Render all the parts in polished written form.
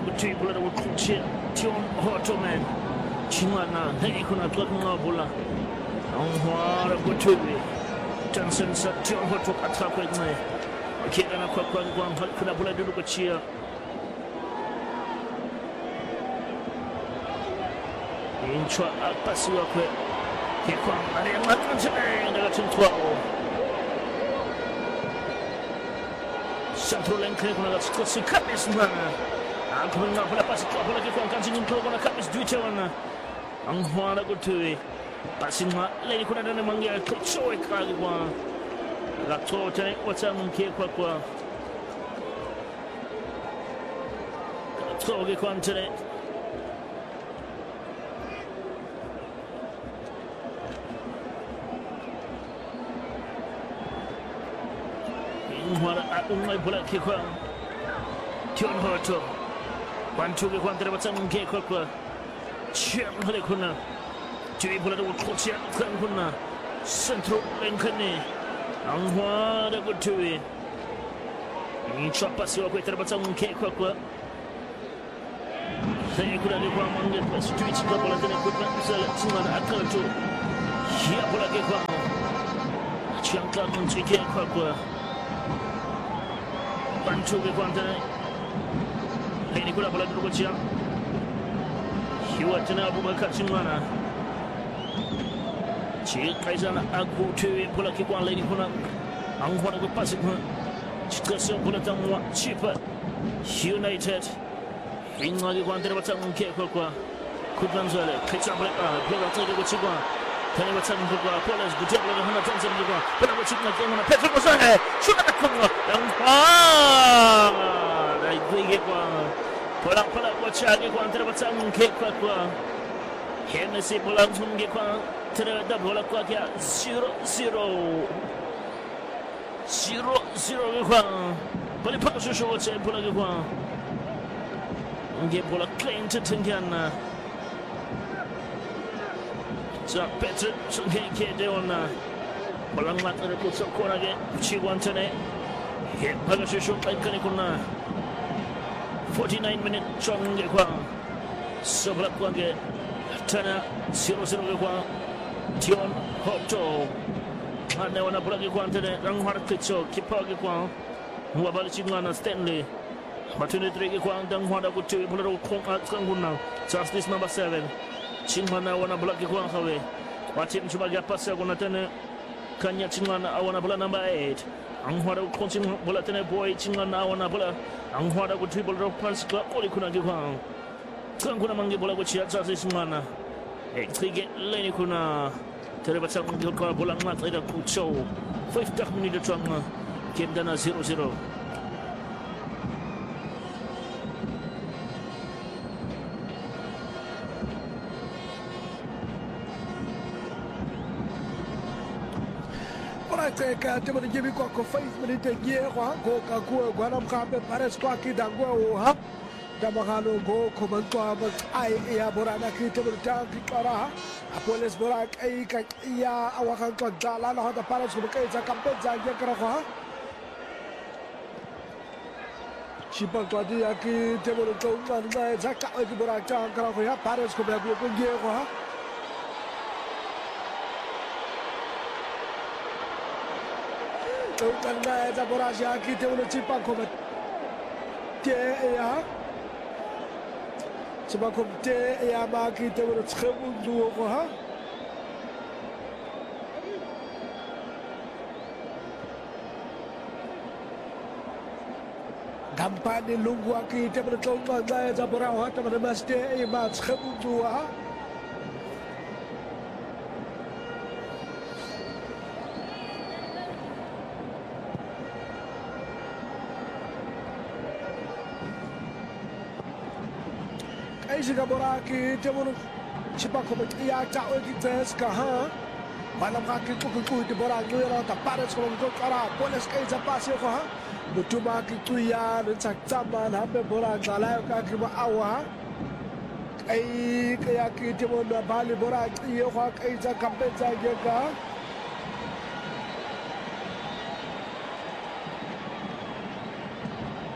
kuti bola da kuchia Tion Hotoman Chimana hey kuna tlotna bola Anwara kuti Johnson sa Tion Hoto attack with me akira na kwa kuna bola da kuchia Inchwa pasi wakwe kwa Maria Matanche daga tuntwao Central Lenke kuna kosi kabisa mana Ankumina kula pasi kwa kwa kanzi nyinto kuna kabisa duite wana Anghwana kutuwe pasi ma leni kuna dana mangia choe kagi kwa Raktote wata mke kwa Toge kwa mtene Umay bola kwa Tion Hoto Wantuge kwa ndere batsa mke kwa Chiam hale kuna Tui bola da kuchia kuna Central Lenkane Anghwa da kutuwe Inchwa pasi wa kwetara batsa mke kwa Hei kuna ni kwa mange pasi tui chika bola tene kwa Mzala tumana akalto Hia bola kwa Chiam kwa mchike kwa Bantuge kwantene Hei kula bola dulu koccia Hiwa tena Abubakar Chimana Chi kaisana aku tuwe bola kikwa lady kuna Angwana kwa pasi kuna Chikasio bola tamwa Chipa United Inga kikwa antene batang mke kwa Kudlanzwele Kicha bola bola tege kwa chikwa Tani batang kwa Poles Butia bola hana tansa mkwa Bola kwa chikwa kengwana Petro Mosane Shuna kumwa Daige kwa Pola wachage kwa antara batang kwa Hennessy bola mtunge kwa Tere da bola kwa kia 0-0 kwa Bali paka shusho wache bola kwa Nge bola claim tengiana Za Petro Chungeke deona Bola nglatare kutsa kona ge Chigwantane Paka shusho kani kuna 49 minute chonge kwa Sobla kwange Tana 0-0 kwa Tion Hoto Hane wana bulagi kwa antene Ranghara kicho kipage kwa Mwabali chingwana Stanley Matunitri kwa Danghwada kutu Bularo konguna Justice number 7 Chingwana wana bulagi kwa hawe Watim chubagia pasi ya kuna tene Kanya chingwana wana bula number 8 Anghwada kuching bola tene boy chingwana awana bola Anghwada kutu bola pasi kwa Oli kuna kwa Kanguna mangi bola kuchia Justice mana Eklige leni kuna Tereba changu kwa bola ngata ida kucho 50 minute changa Kendana 0-0 Teka temo de jibi kwa 5 minute gie kwa go kakue kwa na mkambe pares kwa kidangwe uha Damahano go komantwa ba ai ya borana ki temo tanki kara apoles borak ai ka ya awakan kwa dala la hada pares ko kai za kampeza ya kara kwa Chipa kwa dia ki temo to man na za ka ai borak cha kara kwa ya pares ko ba ko gie kwa Karena ada borasya kita boleh cipak komet, dia ya, sebab komet ya mak kita boleh cekung dua kah? Gampang ni lunggu kita boleh cekung dua, ada borasya kita boleh mesti ya mak cekung dua. Jika boraki temo cipak komet ya cawe kita sekarang malam kaki kuku di borak tu yang tak paras kalau kau cara polis kaya japas ya kah betul maki tu ya dan cak zaman hampir borak galai kaki bawah kaya kita mau balik borak iya kah kaya jak kampen saja kah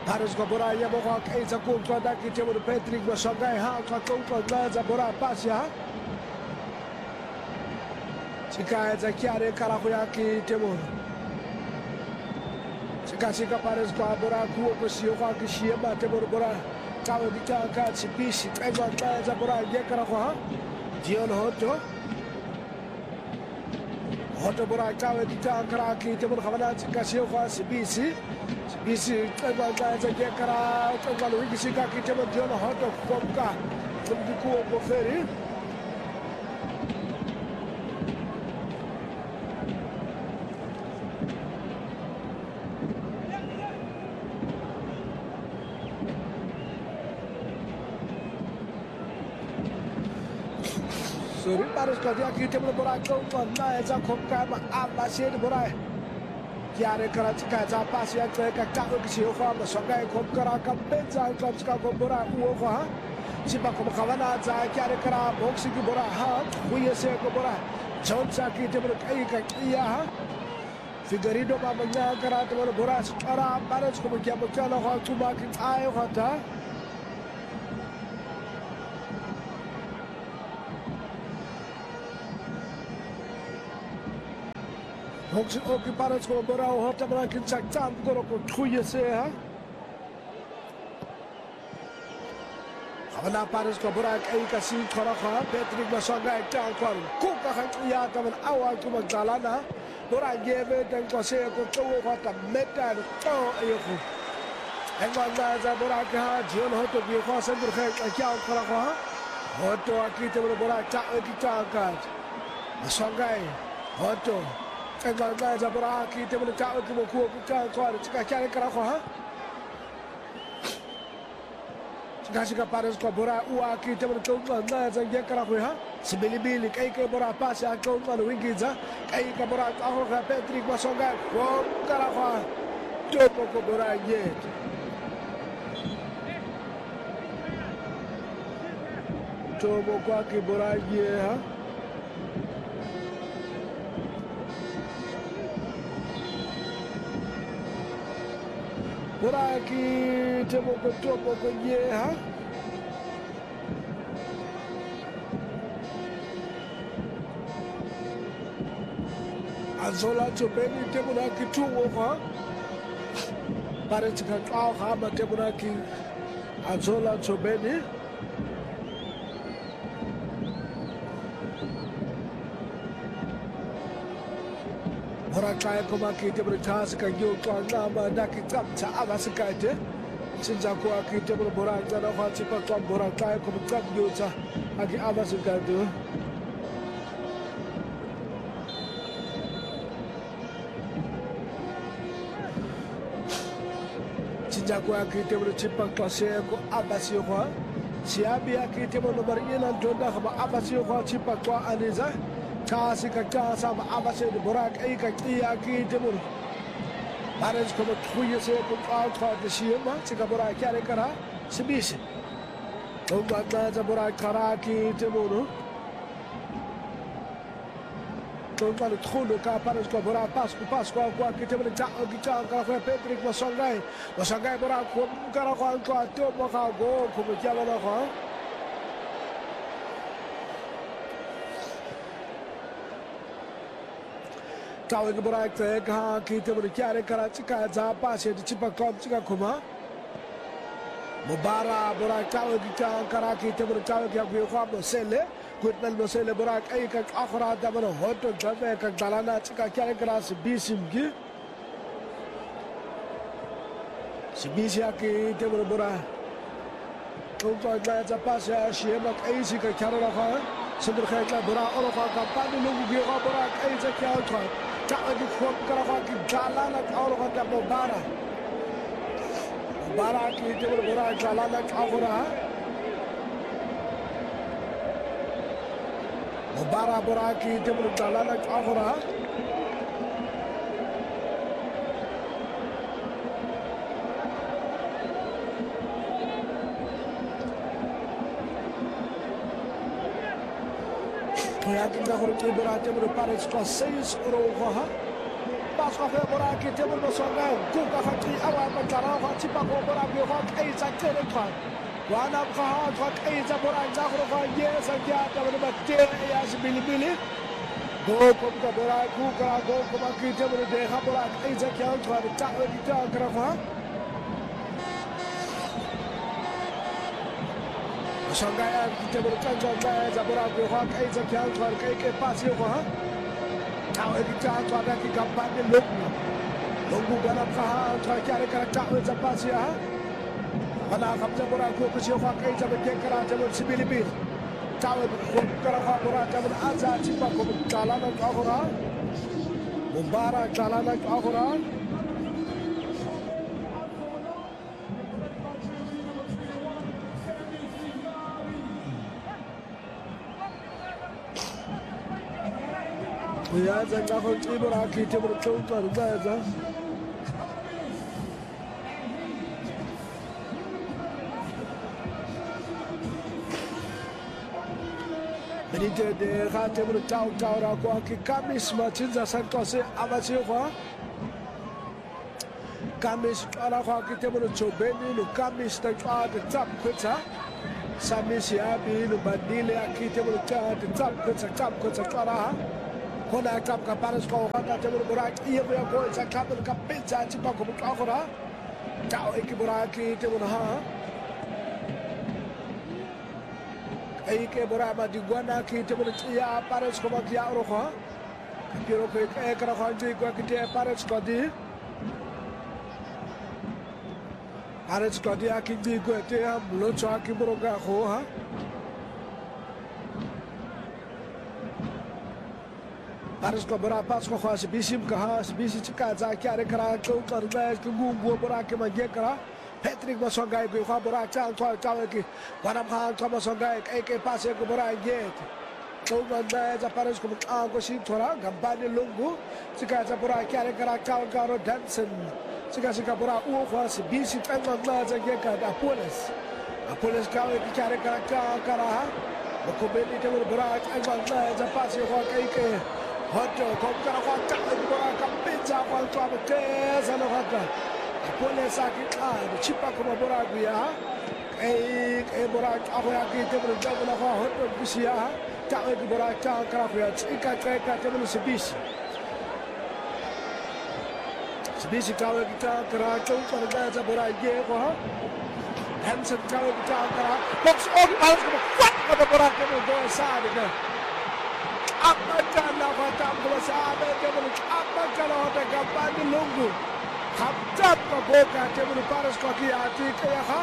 Paris ko bora ya mo ko kay sa kung kada kiti mo Patrick Masangay ha ka kung kada za bora pas ya Sika za kiare kara ko ya ki temo Sika Paris ko bora ku ko si ko ki si ba temo bora tawo di ka ka si bisi ai ba ka za bora ye kara ko ha Dion Hoto bora tawo di ka kara ki temo khamana sika si ko si bisi ba ka za ye kara ko ba lu ki sika ki temo Dion hoto ko ka tum ku ko feri Paris ko dia kita boleh berakau mana yang khomka apa sih berai kiare kerana kaca pas yang kakak ke siapa masakai khomka rakam penjang kerana kau berai uang ha siapa kau kawan aja kiare kerana boxing ki berai ha huye se kau berai John Saki kita boleh iya ha Figueiredo mamanya kerana tu boleh berai sekarang Paris kau mungkin macam orang tu makin ayo kata Hoxi oki Paris ko bora hota bra kin chaktam ko thuye se ha Havana Paris ko bora ai ka si khara kha Patrick Masangay ta ko ka khan ya ta man awa ku magdalana bora gebe tan ko se ko to hota meta to ayo ko ai ma za bora ka John hoto bi ko san dur kha kya khara kha hoto aki te bora ta ki ta ka Masangay hoto Engkau ngajar beraki, dia boleh tahu tu buku kita kau ada cakap cari kerana kau ha. Jika Paris kau berak uaki, dia boleh tahu ngajar dia kerana kau ha. Sebili-bili, kau berak pas yang kau malu ingin kau berak tahu kau Patrick Masangay, kau kerana kau coba kau berak ye. Coba kau aki berak ye ha. Beraki temo ko ye ha Azola Chobeni temo na ki tuwo ha Pare tika kau ha ma temo na ki Azola Chobeni Orang kaya komaki dia bertas kagio kau nama nak kita cakap sekai je. Sejak kau kita berborang jangan kau cepat kau borang kaya kau bukan juta lagi apa sekai tu. Sejak kau kita bercepat kau saya kau apa sih kau. Siapa kita bernomor ini nanti kau apa sih kau cepat kau aniza. Kasi kakak sama apa sih di borak kak iya kita pun Paris ko thuye se ko kau de siema sika borak kare kara sebisi Tunggu na borak kara kita pun Tunggu thulu ka Paris ko borak pas ko kita pun kita kara Patrick Masangay borak ko kara ko to mo ka go ko jala na ko Tahu ke berak te kah kita berkiara kerana cakap apa sih di cipak kom cakap kuma. Mubara berak tahu kita kerana kita bertahu kita buat sele, kuatlah sele berak ayat akhirat dah mana hotel jalan ke dalana cakap kiara kerana sebisim ki. Sebisi kita berak. Untuk ada apa sih siapa ayat sih ke kiara lah. Sebentar kita berak orang kampanye lalu dia berak ayat kiara tu. Tak ada kuat kerana kita jalan orang kata Mubarak kita bergerak jalan orang Mubarak berak kita berjalan orang Yakin dah orang berada pada Paris kelas 6 orang pass kwa bora ki table masonga kuka khati awa pantara kwa chipa ko bora bi kwa kai sa tere kwa wana kwa kai sa bora za kwa yes akia table batte ya bilibili go ko bora kuka go ko ki table de ha bora kai sa kya kwa ta ta kra kwa masonga ya ki table changa za bora bi kwa kai sa kya kwa kai ke pass yo kwa Tao kita tu ada ki gambar ni longu gana kah tu kaya kerana tao itu pasti ya. Pada kamera borak aku kecil pakai zaman kerana zaman sibil tao kerana borak zaman azad cipa aku jalan nak aku Mubarak jalan nak aku Ya, jangan kau tidur lagi, tidur contoh saja. Ini dia kata tidur tahu aku aki Kamis macam jasan kose amasih aku. Kamis kalau aku aki tidur coba ni, Kamis tak ada cap kerja. Samis ya, ni bandile aki tidur cap kerja cara. Kona kap kaparas ko kata tebur burak iya buya ko sa kapel kapeza cipa ko akora tao iki buraki tebur ha ai ke burama di gwana ki tebur iya paras ko makia ro ko kiro ko e kara ko ji ko ki paras ko di aki di ko te am lo cha ki buroga ko ha Paras ko berapa ko khas bisim ka bisi cika za kyare kara ko karba ko gungu bora ke mage kara Patrick masongai ko kha bora chang to ki wanam khan to masongai ke pase ko bora get ko ganda za paras ko ko si thora gambani lungu cika za bora kyare kara karo dansen cika bora u khas bisi tangma za ge ka Apoles ka ki kyare kara ko beli te bora tangma za pase ko ke Hoto komkara kwa kala kwa kapita kwa kwa beteza na hata pole saki chipa kwa bora guya bora ako ya ki tebro jabu na kwa hoto bisia ta ki bora ta kara kwa ika tebro sibisi kawe kita kara kwa kwa bora ye kwa Hansen kawe kita kara box on alas kwa bora tebro go side apa jalan kata bersama dengan apa jalan kata gambar di lungu hamzat kaboka tebur paras kaki hati kaya ha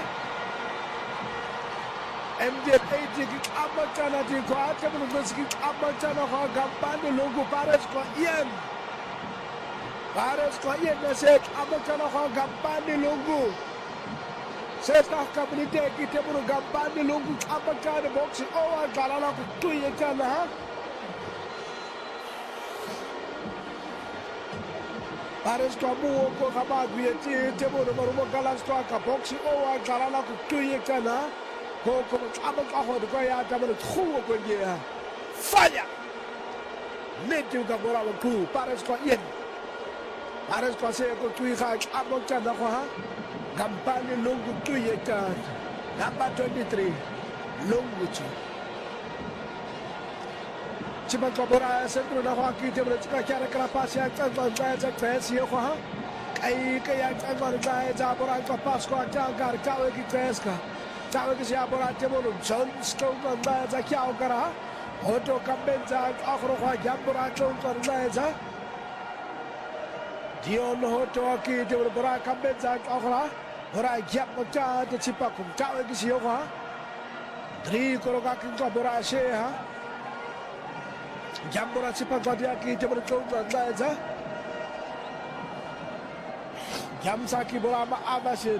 MD80 apa jalan di kau tebur meski apa jalan kau gambar di lungu paras kau ian nasib apa jalan kau gambar di lungu setelah kabinete kita tebur gambar di lungu apa jalan boxing awal jalan aku tu yang jalan ha Pares ko mu ko kaba guye tebur marumo galas to ka boxi o wa galala ku tuye kana ko aba ka ho ko ya tabur khu ko ye falla netu ka bora ku pares ko yen pares ko se ko tuye ka aba kana ko ha kampanye lungu tuye ka gamba 23 lungu chi Cipa Cobora centro na rua aqui temos que querer que a passe a cantar já cresce eu ha ai que ya cantar já bora que passe com a cantar tal que cresca tal que já bora temos John Stone na já que ao cara outro caminho já agora vai já bora cantar já Dion outro aqui temos bora caminho já agora bora já montar de cipa com tal que se eu ha Tri colocar aqui com bora cheia Jambora cipa gadia ki tebur chonga daza jamsa ki bola ma abasit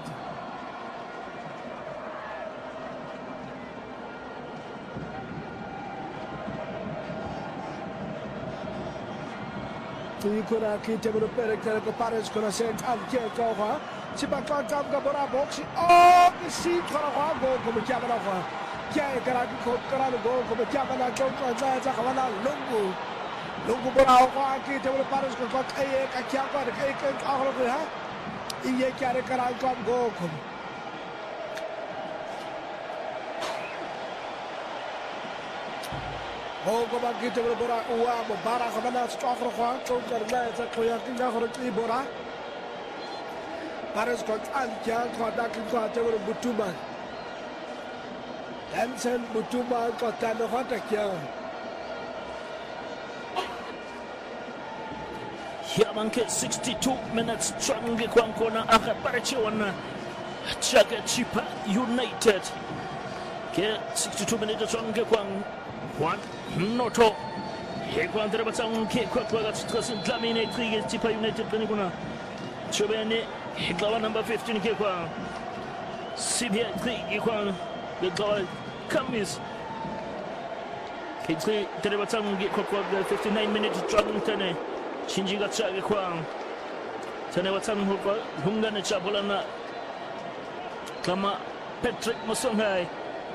tu ikora ki tebur perek ko pares ko sen am ke ko ha cipa ka jam ga bola boxi oh si thora go ko chamala ko Kia kara ko kara go ko chama na ko za za khawana lungu Lungu bola kwa ki te pares ko kai ka kya ko kai ka ko ha iye kya re kara ko go ko go ba ki te bola uwa mo bara ko bana sto ko ko karna sa ko ya ki ga ko ki bola pares ko al kya ko da ki ko te butuma Hansen butuma ko ta no ta kya Yamanke 62 minutes Changi Kwankona Akaparachiwana Chaka Chipa United Ke 62 minutes Changi Kwang One Noto Hekwan Trebatang Ke Kwakwaga Tkasin Dlamine Trigger Chipa United Kanikuna Chobene Hekawa number 15 Kekwa Sibia Kwang the goal Kamis Kekri Trebatang Kwakwaga 59 minutes Changi Tene Shinjiga Chage Kwang Tane Watan Huko Hungane Chabolana Kama Patrick Mosonghai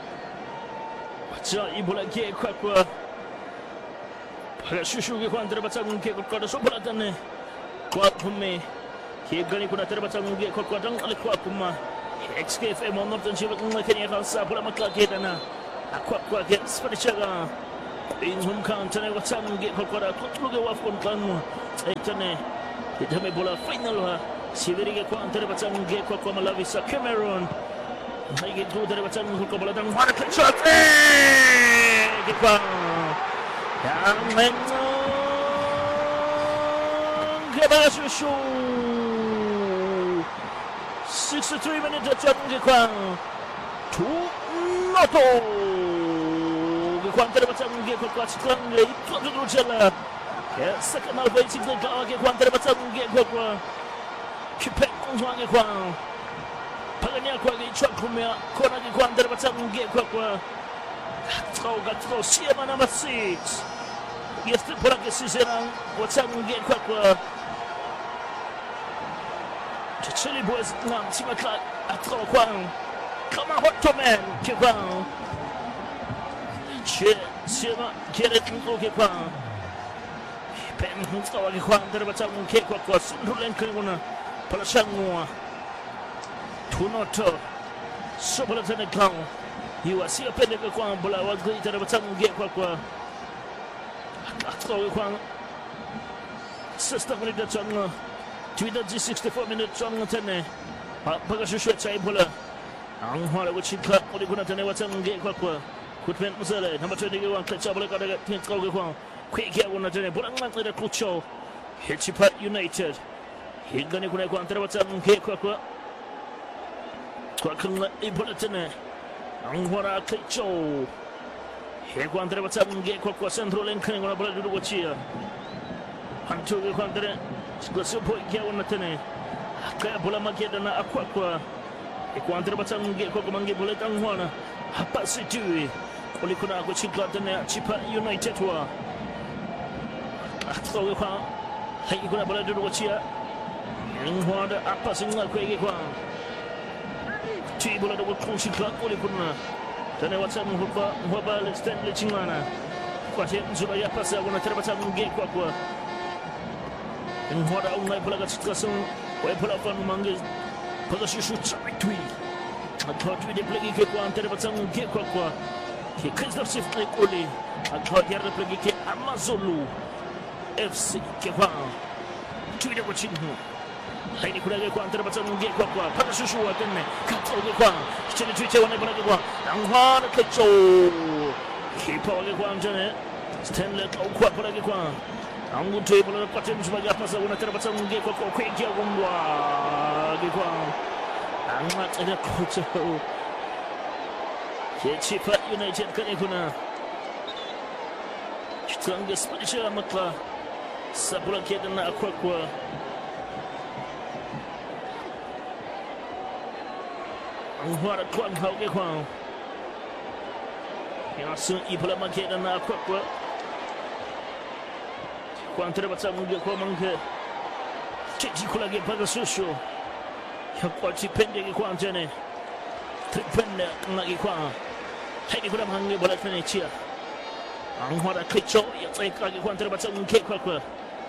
Wacha Ibola Ge Kwakwa Parashushu Ge Kwan Terbatang Ge Kwakwa Sobola Tane Kwakume He Gani Kuna Terbatang Ge Kwakwa Dang Ale Kwakuma XKFM on Northern Chivak Kenya Kansa Bola Maklake Dana Akwakwa Ge Spanichaga In Humkan Tane Watan Ge Kwakwa Kutluge Wafon Klanmu Etane Itame bola final Siviri kwa antere batang ge kwa Malavisa Cameroon Nagi do dere batang ko bola dang one click shot ge kwa yang men ge bashu 63 minutes at ge kwa 2 noto ge kwa antere batang ge kwa skang ge ito jela Yes, second half waiting the goal get one batang get kwa Kipek kongwange kwa Pagania kwa ge chakumia kona ge kwa batang get kwa Gatro siema number 6 Yes the pora ge sizerang watang get kwa Chili boys nam timakla atro kwa Kama hot man ke kwa Che siema keret ke kwa Ben Huntsauer gekommen, der Batang Kekos, Rulenkuna, Palasangua, Tunoto, Sobolatana Kang. You are see a Pentecost, Bola was great at the Batang Gekwa. Atro Sister Marita Changa, Twitter 64 minutes on Tene, Pagashu Chaibola, Anghara, which she cut, Oligunatane, what's on Gekwa, Kutman Musele, number 21, Chabaka, Tinko. Quick here on the Bulang the Kucho Hitchipat United. He's gonna go on to what's up in Kekwa Quakan Ibulatine Angwara Kicho. Here go on to what's up in Gekwa Central and King on a blood watch here. Until the country, Scosupo Yawanatane, Bulamakedana Aquaqua, Equantrabatan Gekomangi Bullet Angwana, Hapasitui, Olikuna, which he got the Chipa United. Atro kwa hai kuna bola dulu wachia ngwada apa singa kwege kwa ti bola dulu kunshi kwa kule kuna tane watsa mhaba Stanley Chingana kwa zuba ya pasa kuna terabata nge kwa ngwada unai bola gatikason wa bola fa mange pada shishu twi atwa twi de plegi ke kwa terabata nge kwa ke Christophe Sifle kule atwa ya plegi ke Amazulu FC Kekwa Tuide kwa chini Haini kulage kwa antara batang nge kwa Pada shushu wa tenne Kato ge kwa Chini tuite wane balage kwa Angwana kecho Kipa wage kwa mjane Stanley au kwa balage kwa Angu tuwe balage kwa temu Chumaga pasa wana tara batang nge kwa Kweki ya gungwa Ge kwa Angwa tada kocho Chipa United kane kuna Chitange Spanisha makla Sabula Kedana Aquaqua Angwara Kwan Hauge Kwan Yasun Ipola Makedana Aquaqua Quantrabata Munga Kwamanka Chikulage Pagasusho Yakwachi Pende Quantene Tripenda Nagi Kwan Heidi Kuram Hangi Bolatanichia Anghwara Kicho, Yatsai Quanta Batang Kekwa.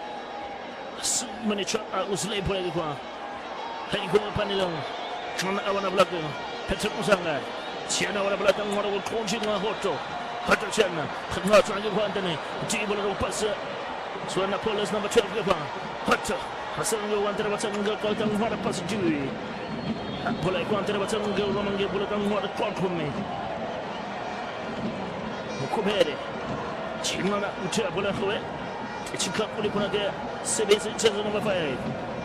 Many Uslay Polegua. Hego Panilon. Awana Black. Petra Musanga. Siena Blatan, what will coaching a hoto. Hata Chana. Not trying to Quantane. Tibolo Passa. Suana Polis number 12. Hata. Hasango wanted about some girl called Water Pass Dewey. Polak wanted about some girl Roman gave Bulletin water clock for me. Mukubere. Chimana Ucha Bulahue. It's a couple of Punaka, Sebes and Chesson number 5.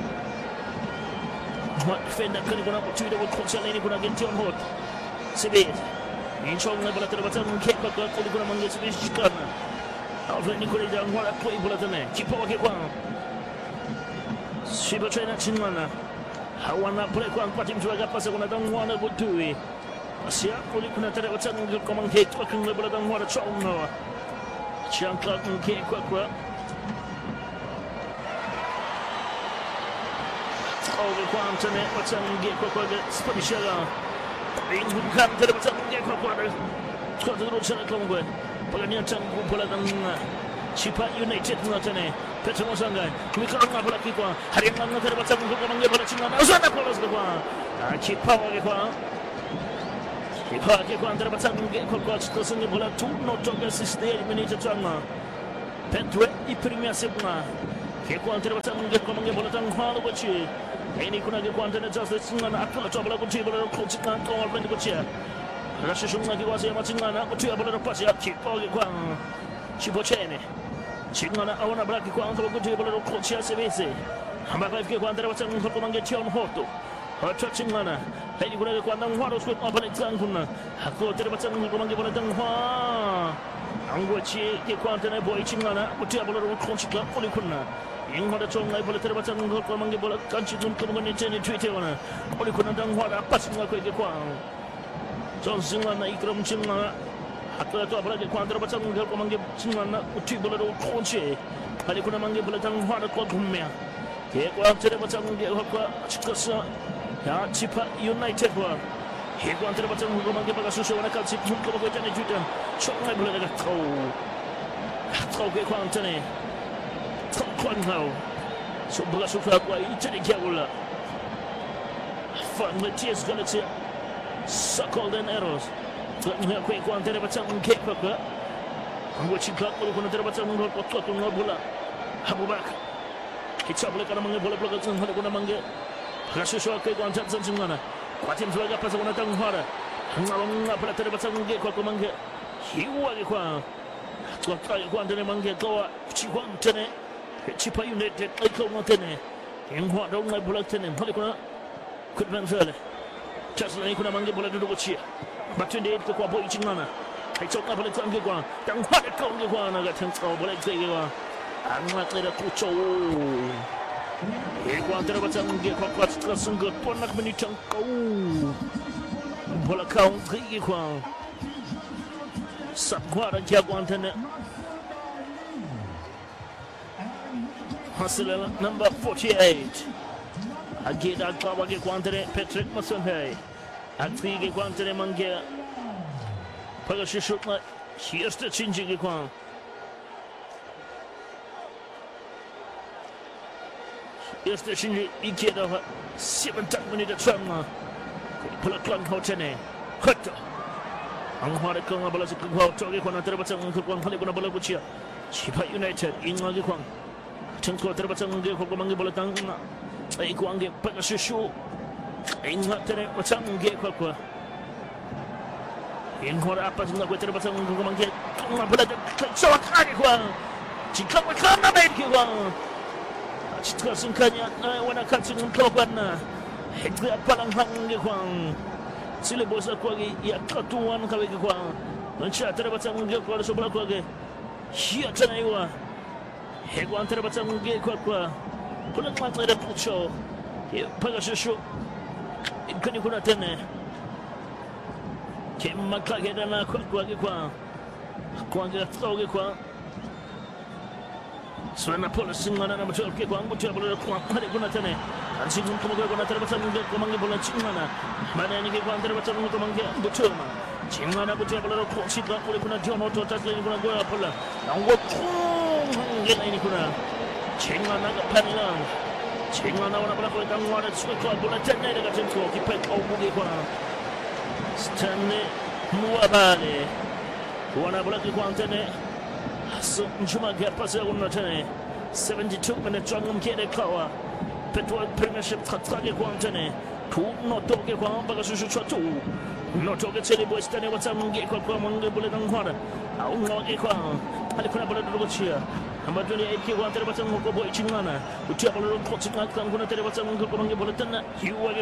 What defender can go up to the Consulani Punagan John Hort? Sebes. In showing the Bulletin about some cake, but got the Gunaman Sebes Chicana. Alfred Nicolita and what a play Bulletin. Keep walking. Shiba China Chimana. Hawana Pulekwan Patim to a pass when I don't want to go to it. Asia Pulikuna Terraton will come and hate talking about them what a child no. Chanka and K. Quakra. Oh, the Quantum, what's on Gay Quakra, Spanish. In who come to the Gay Quakra. Scott the Rochelle Conway. Pagania Tango Puladan. Chipa United Notane. Petrosanga, we can't have a lucky one. Having another what's up with the Palachina, Osana Polos the one. Keep power. If I get one, there was some get cockroach to sing about 2 not to assist the eliminated Chama. Petwe, Iprimia Sipma. Take one, there was some get coming about a while which any could get one to just listen and after the trouble of table or coach can't all bring the chair. Rashishunaki was a Machina, but you have a pass up, keep all the one. Chipochene. Chingana, I want to black you on the table of Coachia Sevese. I'm about to get one that was going to get you on Hoto. Her touching Lana. Lady Gregg, one waters with open Tanguna. I thought there was something going to give a Dangua. I'm what she get Quantana boy Chingana, but you have a little Conchita Policuna. In what a tongue like Boletta was going to come and give a country to come and attend to it. Policuna Dangua, passing like a Quan. Johnson and Ikram Chingana. After the top of the quantum of some girl among the Chimana, Tibolo Conche, Palicuna Mangi Bulletin, Water Cogumia. Take one to the bottom of the Chicasa, Chipa United one. He wanted the bottom of the Mangi and I can't see Muko with any Judan. Show my blood at toe. Toge Quantane. Quanho. So Blasuka, each and a Gavula. Fun with tears, gonna say, suckled and arrows. Quick one, there was some cake, which you got when there was some Nobula. Habubak. It's up like among the Bullockers and Hanamanga. Rashisha cake on Johnson Chimana. What him to a person on a tongue harder. Hung up at the some gay cockmanga. He was a quan. To a try one to the manga goa, Chihuantene, Chipa United, Echo Montene. In what don't like Bulletin and Policuna could run further. Just like Kunamanga Bullet to watch here. But today, the Quabo Chimana. I took up a little Giguan. Then what a tongue Giguan, I got him to Bullet Giguan. I'm not let a Pucho. He wanted about some get what's some good Ponak Minichunk. Oh, Polacao Giguan. Subquara Jaguantene. Hustle number 48. I get that Kawaki Quantene, Patrick Masonhe. I think he wanted a manga. Pagashi shoot like here's the changing equal. Here's the changing equal of 7 minutes trauma. Pull a clunk hotene. Cut. I'm hard to come about as a good talk on a Terabatan Kukwan Halibunabuchia. Chipa United in Magikwan. Tinko Terabatan Gokomanga Bulletin. I go and get Pagashi shoot. In what what's up and get Quakwa. In what happens in the way to the bottom of the get so a carry. She come with Kana make you one. She goes in Kanya when I catch in Klopana. Hit the Palang Hang. Syllabus of Quaggy, got to one Kawikwan. When she at the bottom of the Qualis of Blackwaggy. Here to Naiwa. He wanted the bottom of the Quakwa. Put a clock like a pucho. Here, Pagashu. In Kanikunatene. Came Macagana Quagga. Quanga Thogakwa. So when I pull a single number 12 kick one, which I will Quagunatene. And she won't come over when I tell the Comanga Chimana. My name is one there was a Manga, the Turma. Chingana kutia bola kushika kule kuna Dion Otto tackling kuna goal pala. Na ngena ini kuna. Chingana kapanilang. Chingana wana bola kwa ngwana tsweka bola tena ile katemko kipeka ubuge kwa Stanley Muabale. Wana bola kwa tena. So njuma gapasa kuna tena. 72 minutes on mkede kawa. Petro Premiership trage kwa tena. Tu notoke kwa mpaka shushu tu. Notoke tele boistane watsamnge kwa mwange bola ngwana. Au ngoke kwa. Alikuna bola dogochia. Amaduni aiki kwa tele batsango kwa boy chingana. Utia bola kotsika kuna tele batsango kwa mwange bola tena. Hiwage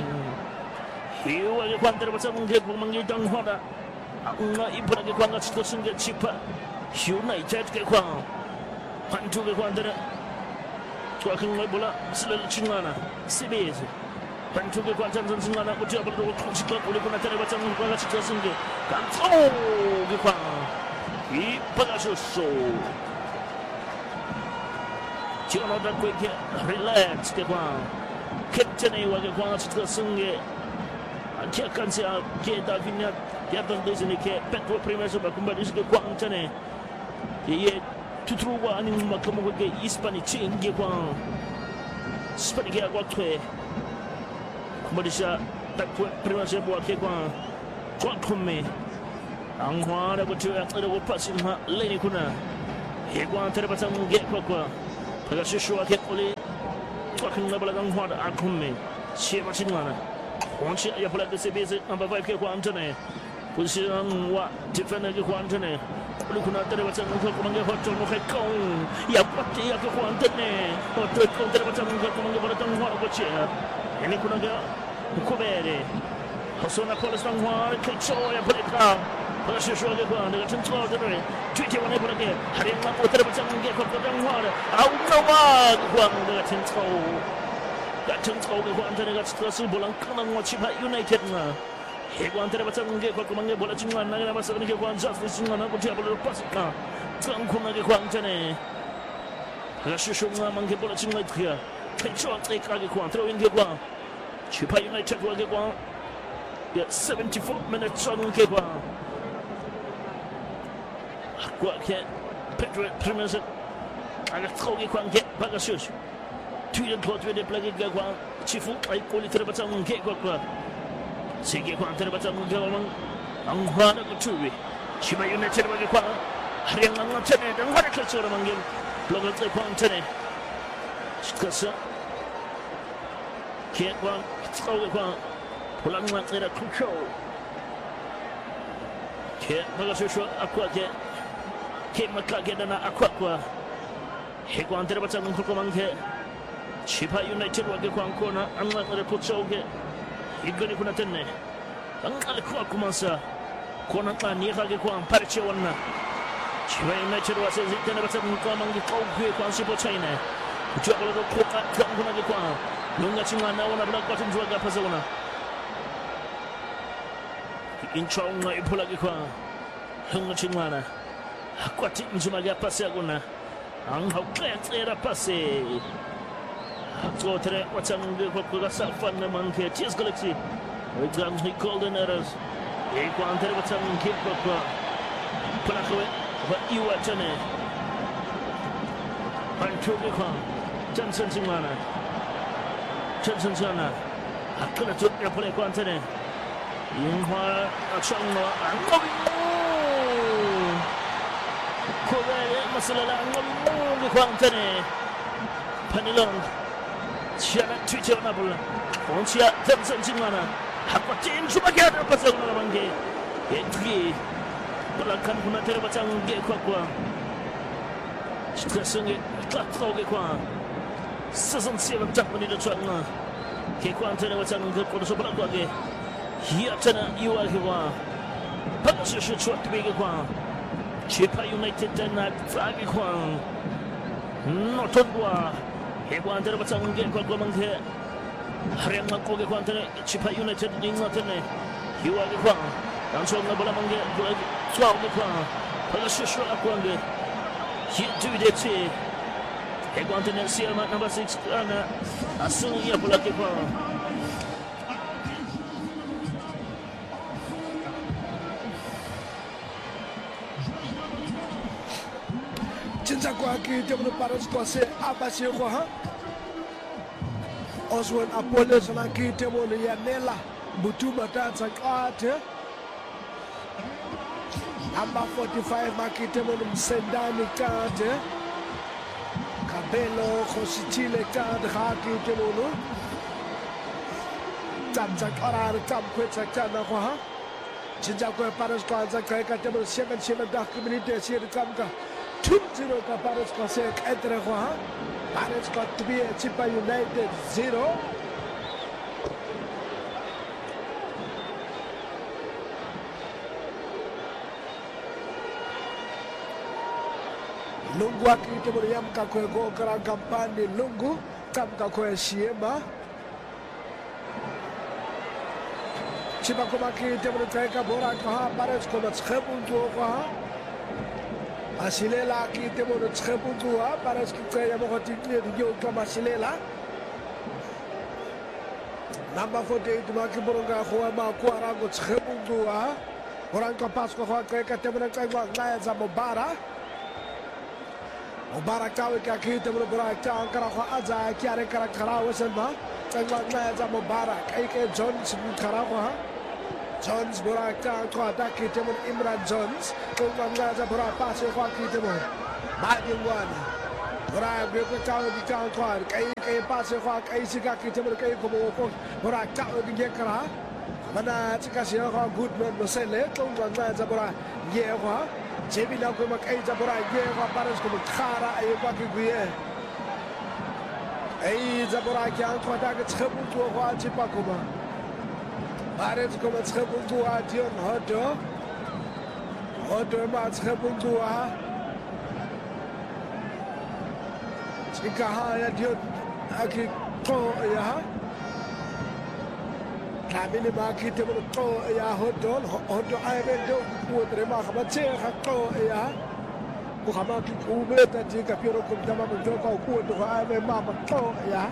kwa tele batsango kwa mwange dangwana. Nga ibona kwa ngatsko singe chipa. United ke kwa. Pantu ke kwa tele. Twakinga bola sila chingana. Sibezi. Pantu ke kwa Tanzania chingana utia bola kotsika kuna tele batsango kwa ngatsko singe. Kanto ke kwa. Ipagasoso. Tiono da kweke relax ke kwa. Captain wake kwa tutasunge. Akia kansi ke Davinia ya dondozi ne ke Petro Primeiro bakumbadishi ke kwa mtane. Ye tutruwa ani makamu ke Hispani chinge kwa. Hispani ke kwa twe. Kumbadisha takwe Primeiro bwa ke kwa. Kwa kume. Angwana kutia tsere ko pasi ma leni kuna. He kwa tere batsange kwa. Pagashishwa ke kule. Twakinga bola ngwana akume. Sheba chingana. Onchi ya bola desebeze number 5 ke kwa Antone. Position wa defender ke kwa Antone. Kule kuna tere batsange kwa kumange hoto no kong. Ya pati ya kwa Antone. Hoto ko tere batsange kwa kumange bola ngwana ko chia. Ini kuna ga kubere. Hosona kola ngwana ke choya bola. Pagashishwa ke kwa ndega tntwa tere. Twite wana bola ke. Hari ma ko tere batsange kwa ngwana. Au nawa kwa ndega tntwa. 같은 차오게 관전에 같이 들어서 볼랑 끄는 거 치파 유나이티드나 해관들에 받자는 게 걸고만 게 몰라 지금 안 나게 봤어는 게 관자스 중간하고 디아블로 빠졌다 짱콩하게 관전에 다시 쇼나만 게 몰라 지금 나이트야 패치와 트레이크하게 관 들어온 게관 치파 유나이티드하게 관 74 minutes on 게 관 아qua게 페드로 프리미어스 아가 트로게 관게 바가쇼 Tuya Godwin de Plague Gagwan, Chifu, I call it Rebatam Gagwa. Sigi Quan Terbatam Gagwan, Anghana Guturi, Shiba United Bagua, Harian Tenet, and what a culture among them, Blogat the Quantene. Scassa Kiatwan, Tsawan, Pulangan in a control. Kiat Bagasho Aqua, Kate McCagan and Aqua. Hegwan Terbatam Kukumanke. Chipa United wage kwa kona angale pochoge igani kuna tenne angale kwa kumansa kona tani yake kwa parche wana Chipa United wase zitene bata kwa mangi kwa kwa sipo China kuchwa kwa kuna kwa lunga chingana wana black button jwa pasa wana inchonga ipola kwa lunga chingana akwati njuma ya pasa kuna angha kwa pase Totally, what's on the Safan Monkey, Tears Galaxy. With guns, we call the errors. They wanted what's on Kip Pulakaway, but you are Johnny. Pantuka, Johnson Simana. Johnson Sana. I could have took your play quantity. Yinghua, a chongo, and Korea, Masala, and quantity. Panilong. Siapa Twitter nabula, Onsia Thompson Simana, Hapatin Subagata Pasanga Mangi, Etri, Bulakan Punatera Batang Gekwa, Stressing Klatroga, Season 7 Japan in the China, Kequantana was on the Portosobagage, Hiatana, you are Hiwa, Pagas should short to be a Kwan, Chipa United and Fragikwan, not on Hegwan Terbatam get Gomanke, Hariama Koga Quantane, Chipa United in Notene, you are the Kwan, and so Nabalamange, 12 the Kwan, Palasho Aquange, he do the tea. Hegwan Siama number 6, as soon as you have Lucky Kwan. kwa kite mo pares ko se abasi ko ha Oswald Apollos na kite mo Yanela Butuma Tansa Kate Number 45 makite mo Msendani Kate Kabelo Khositile Kate hakite mo Tansa Karar Tam Kwetsa Kana ko ha Jinja ko pares ko anza kay ka temo 7 dak minute sir kamka 2-0 ka pares ko se entre ko ha pares ko tbi Chippa United 0 Lungu akite mo yam ka ko go kara kampani Lungu kam ka ko Shiema Chippa ko makite mo ka bora ko ha pares ko tshebundu ko ha Asilela akite mo tshebundu ha pares ko ya mo tikle yo ko Asilela Number 48 makiboronga ko ma ko arango tshebundu ha orang ko pas ko ka temona ka ngaya za Mobara Mobara kawe ka kite mo bora ka ankara ko aza kiare kara kara wasenma tangwa ngaya za Mobara kai ke Jones kara ko ha Jones bora ka ko ata kite mo Imran Jones ko ngaya za bora pas ko kite mo Madingwan bora be ko ka di ka ko kai pas ko kai sika kite mo kai ko ko bora ka di kara mana tika si ko Goodman no sele ko ngaya za bora ye ko Jebi na ko makai za bora ye ko pares ko khara ay ko ki guye ay za bora ki an ko ta ke tshebu ko ko Chippa ko ba pares ko tshebu ko ation hodo ma tshebu ko Chika ha ya dio aki ko ya Kamini makite mo to ya hodo ay bendo ko tre ma khaba che ko ya ko khama ki ku be ta ti ka piro ko tama mo to ko to ay be ma to ya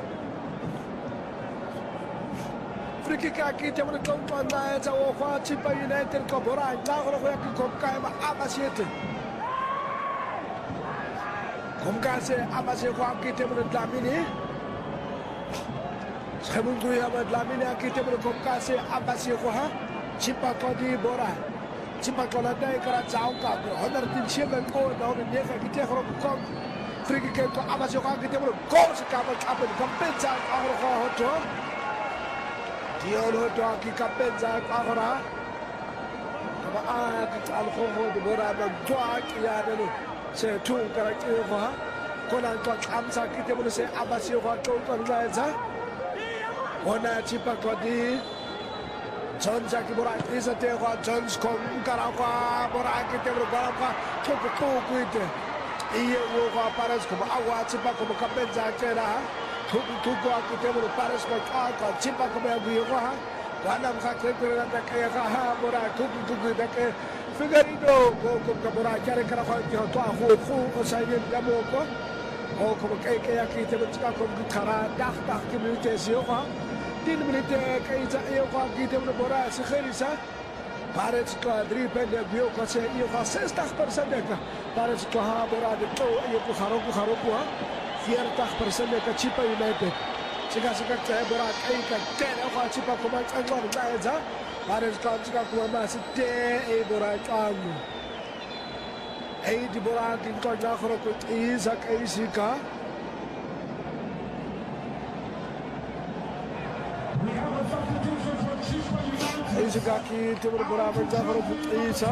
Friki ka kite mo to ko na ta wo kwa Chippa United ko bora na ko ya ki ko ka ma abasiete kom ka se abase ko kite mo Dlamini Semundu ya Dlamini akite mo ko kase abasi ko ha Chippa ko di bora Chippa ko la dai kara chao ka ko honar tin chebe ko na ko ne ka kite ko ko friki ke ko abasi ko akite mo ko se ka ba ka ko pensa ko ko hoto dio lo to ki ka pensa ko ra ka ba a ki al ko ho di bora ba kwa ki ya de se tu kara ki ko ha ko na ko amsa kite mo se abasi ko ko na za Ona Chippa ko di Jones ki bora isa te ko Jones ko kara ko bora ki te bora ko ko ite iye wo ko pares ko awa Chippa ko ka benza kera ko ki te bora pares ko Chippa ko be gu ko ha wana ka ke na ka ha bora ko da ke Figueiredo ko bora kare kara ko ko sai ya mo ko ko ke ki te bora ko kara dak ki mi te si ko 10 minute kay sa iyo ko kita mo bora si Kherisa Parets ko dripen de bio ko se iyo ko 60% ka Parets ko ha bora de to iyo ko kharo ha 40% ka Chippa United sika ka bora kay ka tele ko Chippa ko ma tsangwa na za Parets ko ko ma si te e bora tsangu ay di bora kin ko na kharo ko isa kay sika Isa kaki timur beraber Jafar Isa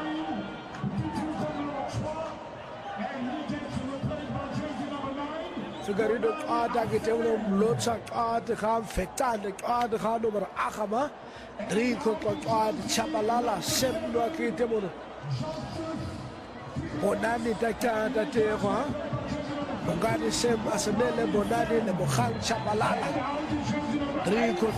Figueiredo ada kita belum lotsak ada kan fetan ada kan nomor 8 3 ko ada Chabalala semua kita mun Bonani takta tatewa Bongani sem asemele bonani le bokhan Chabalala Triko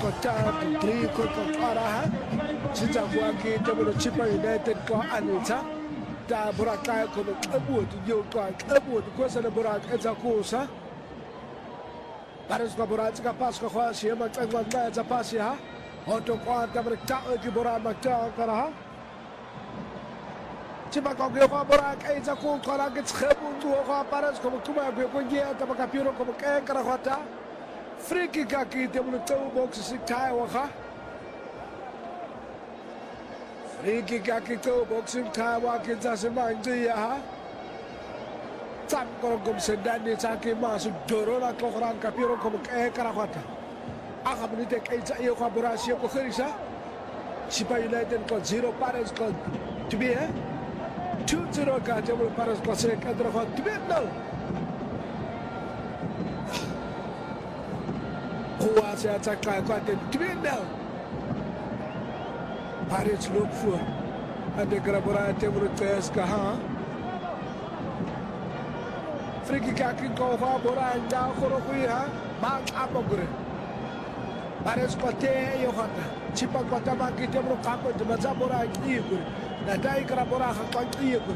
ara sita kwa ki tebo Chippa United ko anita ta buraka ko abu yo ko sa na buraka za kusa pares ko buraka ka pas ko si ma tangwa na za pas ya hoto ko ta buraka ki buraka ta kara Chipa kwa kwa bora kaisa ku kora ke tshebu tu kwa paras como kuma ko ngia ta ka piro como ke kara khata free kick ki te mu teu box si tai wa kha free kick ki teu box si tai wa ke za se ma ngi ya ha tam ko gum se dani sa ke ma su doro la ko ran ka piro como ke kara khata aka minute kaisa iyo kwa bora si ko kharisa Chipa United ko 0 paras ko tubi 2-0 ka jabul paras ko se kadra ko tibetno huwa se ataka ko tibetno Paris look for ade grabora tebru tes ka ha friki ka ki ko fa bora nda khoro ku ha ma apogre Paris ko te yo khata Chipa ko ta ma ki tebru ka ko de mazabora ki ku na dai grabora ka ki ku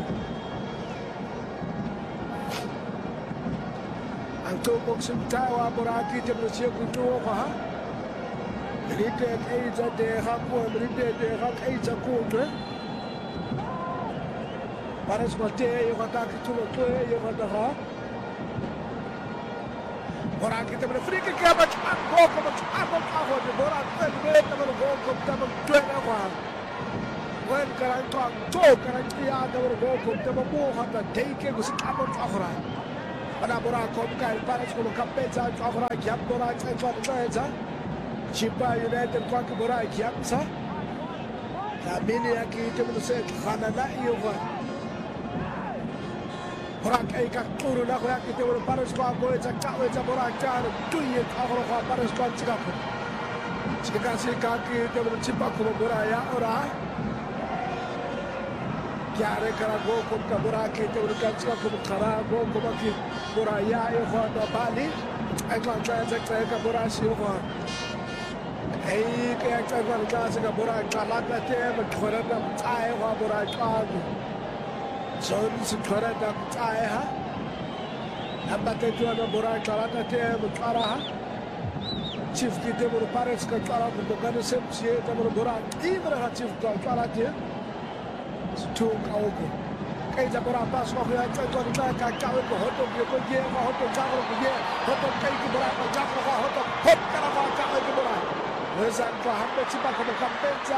Anto boxing tawa bora ki tebru se ku to ha Rite eiza de hapo rite de hak eiza kunde Pares kote yo kata kitulo to yo kata ha Bora kita ber free kick ba go ko ba de bora te be ta ber go ko ta ba to na wa wen karan to karan ya da ber go ko ta ba mo hata take go ska ba akhra ana bora ko ka pares ko kapeza akhra ya bora ta ta Chipa United kwa kibora kiamsa Kamini yaki itimu se khanana iyo kwa Bora kai ka turu na kwa yaki itimu paris kwa goe za kawe za bora kare Tuye kakoro kwa paris kwa chikapu Chikasi kaki itimu chipa kuma bora ya ora Kiare kara go kumka bora ki itimu kanchika kuma kara go kuma ki bora ya iyo kwa nabali Aikwa kaya za bora si iyo kwa Hey, kaya kwa nikazi ka bora kalaka te mkhora na mtae kwa bora kagu. Zoni si khora na mtae ha. Namba te tu na bora kalaka te mkhara ha. Chief ki te bora pares ka kala ko bogana sem si te bora ibra ha chief ka kala te. Tu ka oko. Kaya ja bora pas ko ya kwa nikazi ka ko hoto ko je ko hoto jagro ko je hoto kai ki bora ka jagro ko hoto hop kara ka ko bora. Wezan kwa hape chipa kama kampenza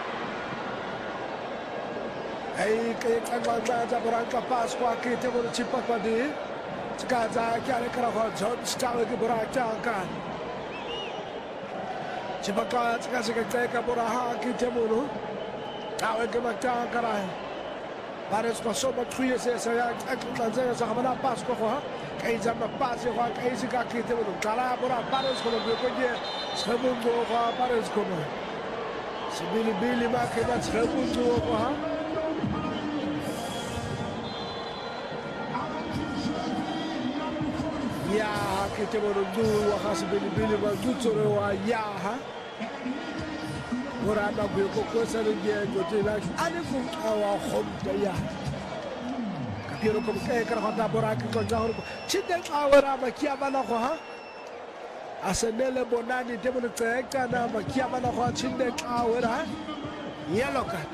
Hei kaya kama za boranga pas kwa kite bora chipa kwa di Chika za kiare kara kwa John Stawe ki bora chanka Chipa kwa chika chika ka bora ha kite munu Kawe kama chanka rahe Pares kwa soba tuye se sa ya Eklanzega sa kamana pas kwa Kaya za mapasi kwa kaya chika kite munu Kala bora pares kwa mbiyo Sebundo kwa pares kuma Sibili makina sebundo kwa Ya kite bondo wa sibili mazutore wa ya ha Ora na ko ko sare je jote la ani ko wa khomta ya Kapiro ko kay kara hata boraki ko jahor ko chinde awara makia bana ko ha Asenele bonani tebulu teka na makia bana kwa chinde awera yellow card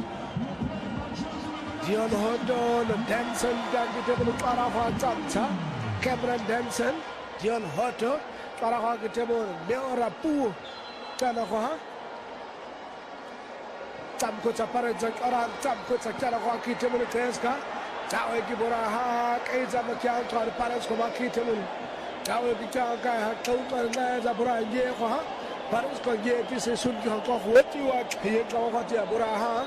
Dion Hondo na Denson dangi tebulu para kwa tata Cameron Denson Dion Hondo para kwa tebulu Leo Rapu kana kwa Tamko chapare jakara tamko chakara kwa kitebulu teska Tawe kibora ha kaiza makia kwa pares kwa kitebulu Kawe bicara kaya kau kerana zabura ye kah paris ko ye ti se sun ki ko hoti wa ye kau ko ti abura ha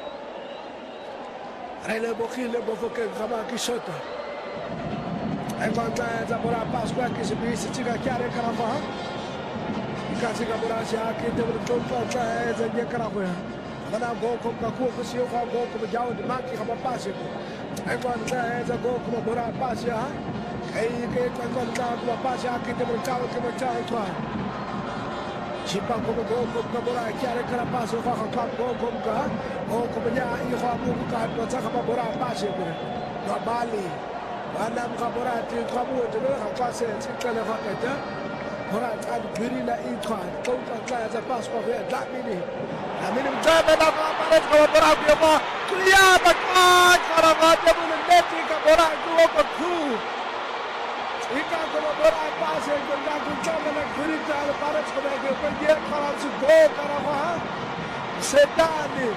rele bokhile bofoke kama kishota ai manda zabura pas ko ki se bi se chiga kyare kara fa ikasi ka bura sha ki de bur ton ko ta ze ye kara ko mana go ko ka ko si ko go ko jaw de ma ki ka pas ko ai manda za go ko bura pas ya Hey, que cuando la pasa aquí te preguntaba que me echaba el traje. Chipa como go como bora quiere que la pase o baja como como ya hijo a buscar no saca para bora pase por no vale anda para bora te como te lo deja pase sin que le falte bora tan grina y traje todo la casa pasa por la mini me da para bora que va Elia Bakai Karagata Munetika Boraku Ku. Ika Bora Pass and Gaku and Kurita, the Paris Commander, Yet Karasu Go Karava. Sedani.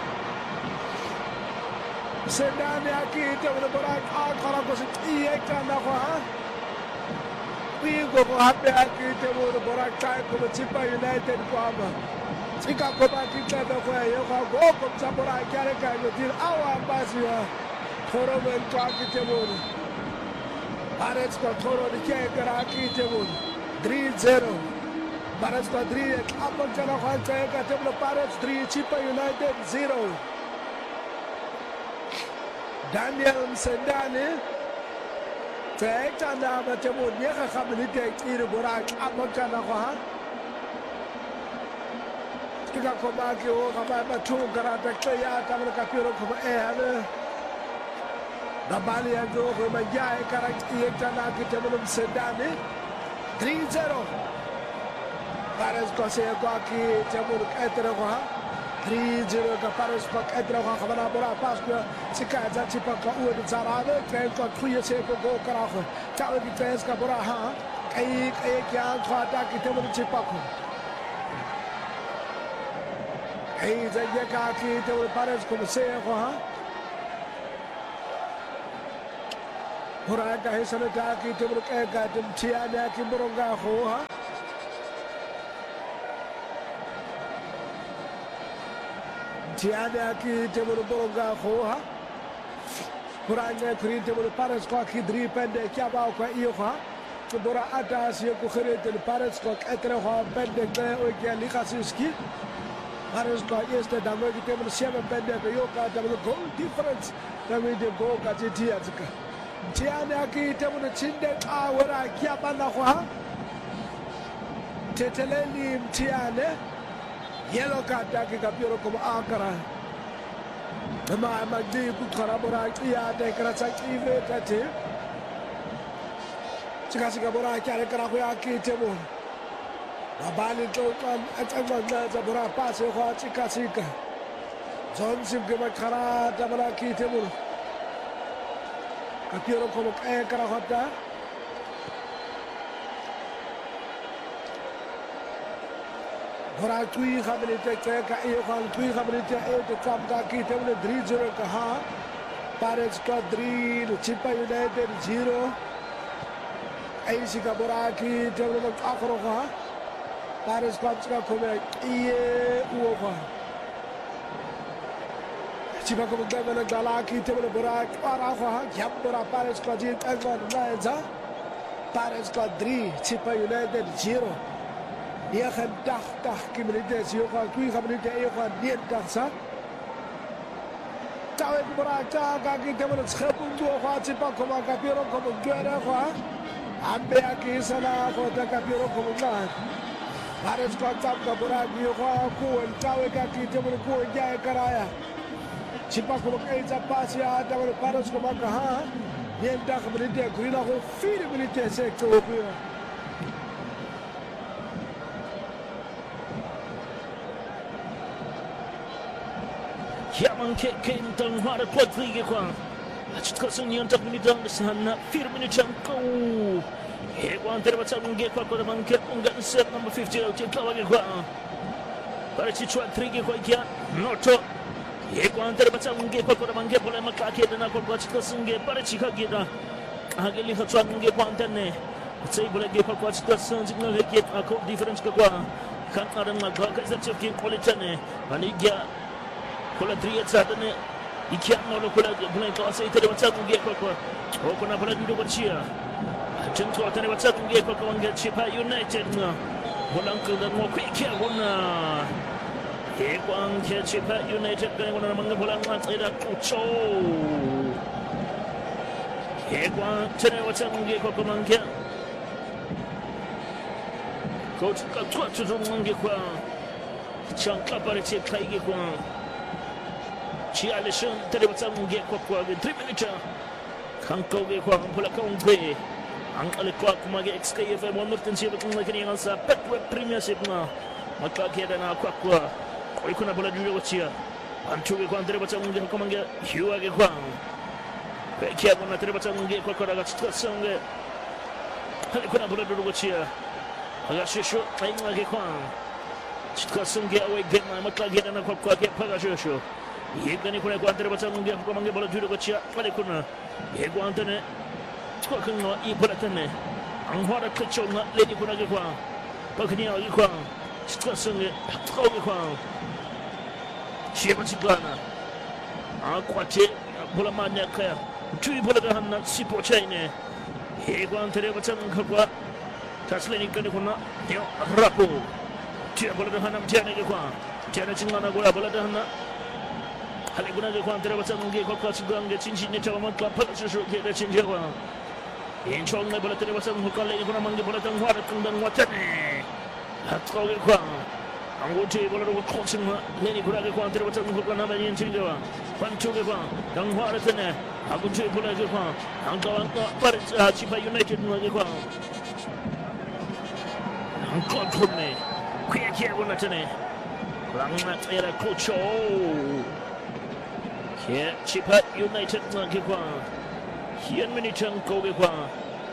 Sedani Akita with the Borak Karagos Iekanawa. We go for happy Akita with the Borak type of Chipa United Guava. Ika Kopakita the way you go from Sabora Karaka with our ambassador. Toro and Kakitamun. Paris got Toro the Kakaraki Tamun. 3-0. Paris got 3 at Apakana Hanta, Paris 3, Chipa United 0. Daniel Sendani. Take and Tamun Yaka Habilitate in Borak Apakana. Ika Komaki or Hamama 2 Garata Kaya, Kamakapiro Air. The Bali and go from a Yai character Tamanum Sedani 3-0. Paris Kosea Kwaki, Tamuk Etraha 3-0. Paris Pak Etraha Havana Pasca, Sikaza Chipaka Ud Zarada, Tanka Kuyaseko Go Karafa, Tawi Tanska Boraha, Kayak Kwataki Tamu Chipako. He's a Yakaki to Paris Commissar. Huraka Hisanataki to look at Tiana Kimboronga Hoa. Tiana Ki Timuronga Hoa. Huranga created with the Paris Cocky 3 Pende Kabaka Ioha. To Bora Atas Yokuheret and Paris Cock Etraha Pende Likasiski. Paris Cock is the Damage 7 Pende Yoka, the goal difference. Then we did go Katiazka. Tiana ki temu chinde awara kiabana kwa teteleni mtiane yellow card daki kapiro kuma akara ma magdi kukarabora kia de krasaki vetati chikasika bora kare kara kwa ki temu abali to kan atanga za bora pase kwa chikasika Johnson kuma kara tabara ki temu Kapiro como Karahota. Bora Tui Habilite Kayohan Tui Habilite to Kamaki 3-0 Kaha. Paris got 3, Chipa United 0. Aisika Boraki, Tevin Afroha. Paris Kopska Kome Uova. Chipa Governor Galaki, Tevin Borak, Araha, Yapura Paris Kajit, Edward Naza. Paris got 3, Chipa United 0. Yahan Dach Kimilites, Yoka, Tui Habilite, Yoka, Nietasa. Tawek Boraka, Gaki, Tevin Schepundu, Chipa Koma Capiro, Como Guerra. Ambeaki sana kota kapiro kumuna. Paris kota kaburagi yoka ku entawe kaki tebul ku jae karaya. Chipa ko kaiza pasi ata wal Paris ko makaha. Yenda khamrite kuila ko 4 minutes se ko pio. Yaman kentang hara kwatri kwa. Achitkasan yan tak minitang sana 4 minutes ang ko. Ewan terbaca mungkin kwa kau mungkin unggan set number 50 cek lagi kwa. Para cicuan 3 kwa kia noto. Ewan terbaca mungkin kwa kau mungkin boleh makake dan aku buat cikasang para cikak kita. Agak lihat cuan mungkin kwa antenne. Saya boleh kwa kau cikasang signal hekit aku difference kwa. Kan ada makak kita cekin kualitas ni. Anigia kualitas sahaja ni. Ikian nolo kualitas boleh kau saya terbaca mungkin kwa. Oh kau nak boleh duduk bercia. Tentu akan dapat mungkin kalau orang Chipa United na bolang kedan mo quick guna. Ekwang Chipa United kan guna mangga bolang ada kuco. Ekwang terdapat mungkin kalau mangga. Coach kalau tu mungkin kwa cangkap pada Chipa ini kwa. Cialishan terdapat mungkin kwa 3 minit. Kangkau kwa bola kongwe. Ang alikwa kumagi XKFM 107 kung nakiningan sa Petweb Premiership na magkakita na kwa koi kuna bola dulu wachia 안쪽에 관 들어봤자 문제 한꺼만 게 휴하게 관 백희하고 나 들어봤자 문제 걸거라가 치트가스한 게 할리코나 불러두고 치야 아가시쇼 아잉하게 관 치트가스한 게 아웨이 게나 막가게 되나 걸거하게 파가시쇼 예간이 코나 관 들어봤자 문제 한꺼만 게 불러두고 치야 할리코나 예관한테네 치트가스한 이 불렀다네 앙화라 끝쪽나 레디코나게 관 박그니하게 관 치트가스한 게 탁하게 관 시에마치가나 아쿠아체 볼라마냐카야 주의 볼라가 한나 시포차이네 해관 테레바창 걸과 다슬레니까네 고나 요 라포 뒤에 볼라가 한나 제안에게 관 제안에 증만하고야 볼라가 한나 할리구나게 관 테레바창 게 걸과 증강게 진신네 저만 깜빡수수 게레 진제관 인초네 볼라 테레바창 걸과 레니구나 만게 볼라당 화를 끈당 왔다네 핫거게 관 안고체에 볼라로 코칭마 내니 구라게 관 들어봤던 것과 남아있는 진저와 반쪽에 관 강화를 뜨네 아군체에 볼라게 관 안가왕가 빠르자 치파 유나이티드 나게 관 안가 톤네 쾌쾌하고 나타네 랑나 에라 코초 예 치파 유나이티드 나게 관 히안미니 창고게 관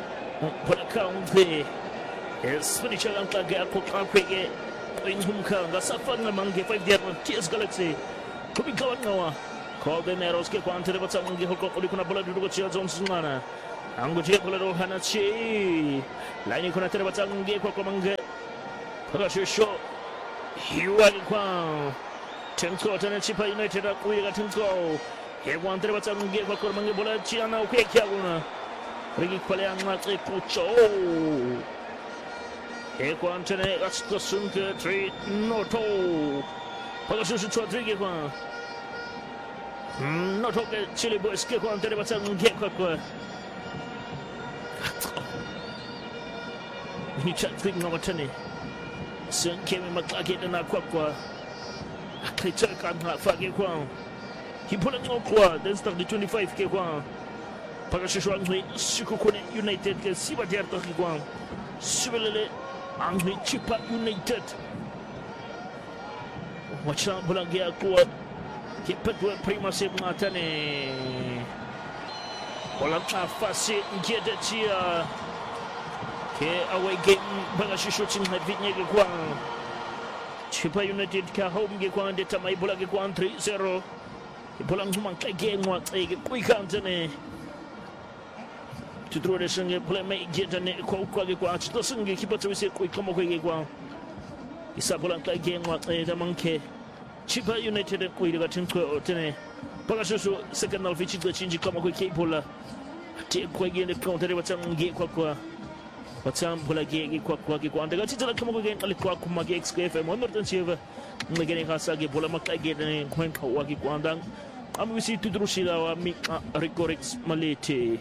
볼라카운데 에스피니차 안가게 아코카페게 Inhumka, Gasafan among the 5 TS Galaxy. Could be going now. Call the Neros, Kequan, Telebatang, Hokorikuna Bola, Johnson, Anguja Polaro Hanachi, Lining Telebatang, Gekokomanga, Parashu Show, Hiwa, Tenko, Tenachipa United, we got Tenko. He wanted Telebatang, Gekokomanga Bola, Chiana, Kekavuna, Rigi Palean, Mate Pucho. Equantene Ascosunke, 3 Noto. Pagasus Rodrigue. Not okay, Chili Boys, Kequan, Telebatang, Gekwa. He chat thinking of a tenny. Soon came in McLaughlin and Aquaqua. I took on Fagekwan. He put an Oqua, then stuck the 25 Kequan. Pagasus Sukukune United, Siba Dertokwan. Similarly. Angry Chipa United. Watch out, Bulagia Kuat. Keep it with Prima Matane. Olata Fasi, get it here. K away game, Bagashi shooting at Vignega Guan. Chipa United, Kahom Giguan, the Tamay Bulagaguan 3-0. Pulanguman game, what a quick Antony. To draw the single play, make get an equal quality watch. The single keeper to say, quick come away. Isabulanka game what a monkey. Chipa United and Quid got into Otene. Pagasu, second of which the change come away Capola. Take Quagin the counter, what's on Gay Quaqua. What's some Pulagay Quaqua. The Gatita come again, Aliquakumagi escape and 1 more than silver. Again, Hasagi, Polamaka get and Quenko Wagi Quandang. I'm with you to Drushila, Mika Ricorix Malete.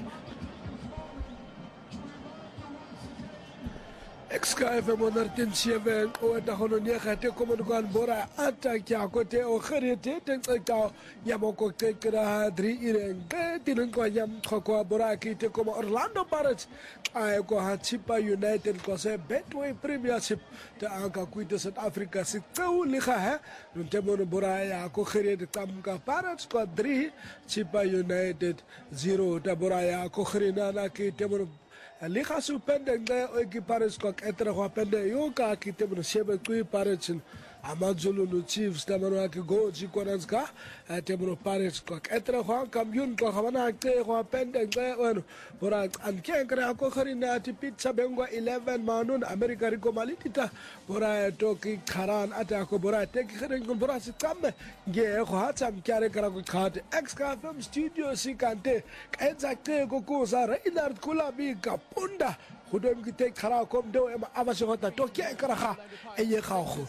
XKFM 107 o ta hono ne khate ko mon kan bora ata kya ko te o kharete te ta yamoko te kra dri iren te tin ko yam ko bora ki te ko Orlando Pirates ai ko Chipa United ko se Betway Premiership te aka kuite South Africa se tau li kha ha no te mon bora ya ko kharete tam ka Pirates ko dri Chipa United 0 ta bora ya ko khrina na ki te mon Liga supende o ki Paris ko etra ko pende yo ka ki te mo shebe ku Paris Amazulu no Chiefs ta mo ki go ji ko ranska te mo Paris ko etra ko kampion ko khana te ko pende ono bora an ke kra ko kharina ti pizza bengo 11 manun America ri ko malitita bora to ki kharan ata ko bora te ki khren ko bora si tamme ge ko ha tam kyare kra ko khat XKFM studio si kante exacte ko ko sa Reinhard Kulabi ka punda khudom ki te khara kom do ema avasho hota to ke kra kha eye kha kho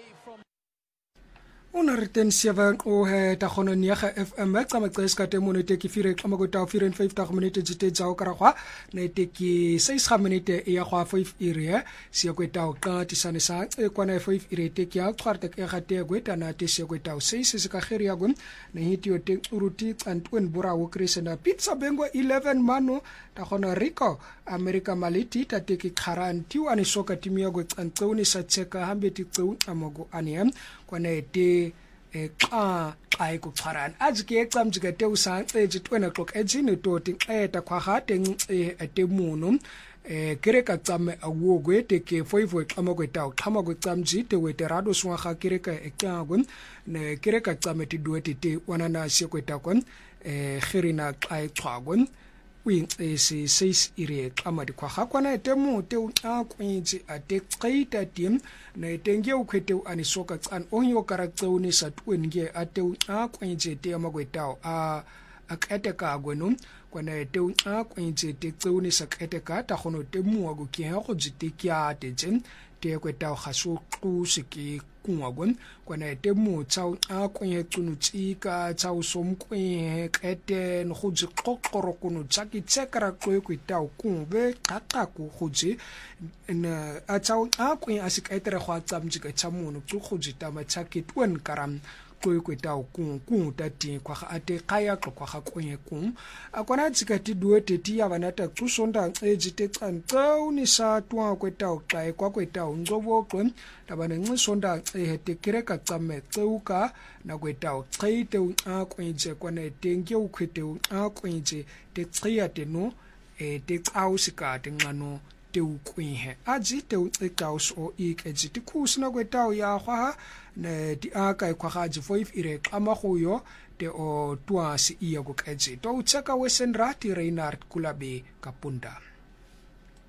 Una retensiava o he ta khono niaga FM ka maqeska te mo ne te ki fire ka mo ta 54 minute jite jao kara kwa ne te ki 6 minute e ya kwa 5 ire si ko ta ka ti sane sa e kwa na 5 ire te ki a kwarte e ga te go ta na te si ko ta 6 se ka kheri ya gon ne hiti o te uruti antwen bura wo kresena pizza bengo 11 mano ta khono Rico America maliti ta te ki kharan tiu ani soka timia go antoni sa cheka hambe ti tsu amogo anem kwa ne te xa ikuxharana ajike ecamjike te usanceje 20 o'clock ejini toti eta khwagate nce etemuno kere ka tsame awogwe te ke foivo xama kwetao xama kwetsamji te weterado swanga kere ka ekagwe ne kere ka tsame ti duete te wanana shekwetako khirina xa ixhagwe uyinxesi seis ire xama dikhwaga kwana etemu te uxakwinji ate xeita tim ne tenge ukhwete anisoka tsan onyo karatseuni satwenge ate uxakwinji te amakwetao aketeka gweno kwana te uxakwinji te tseuni saketeka ta khono te muwa go ke go jitekia te jen te kwetao khaso xusiki kungwagwe kwana te mu tsao akwenye tsunutsika tsao somkwe kete no khuji qoqoro kuno tsaki tsekara kwetao kumbe qaqqa ku khuji na tsao akwenye asiketere khwa tsamjika tsamuno tsu khuji tama tsaki twen karam kwetao ku tati kwa ate kaya kwa kwenye kum akwana tsikati duete ti yabanata tsusonda ejite tsantau ni satwa kwetao xa kwa kwetao nzobo kwe tabane ncisonda ehete kireka tsame tseuka na kwetao xeite akwenje kwana tenge ukhwete akwenje te tsiya teno te xausika te ngano te ukwihe aji te uxikaus o ikejiti kusina kwetao ya khwa ne di aka ikhwaji 5 ire xama khuyo te o twa si iya go keji to ucheka wesenrati Reinhard Kulabe Kapunda.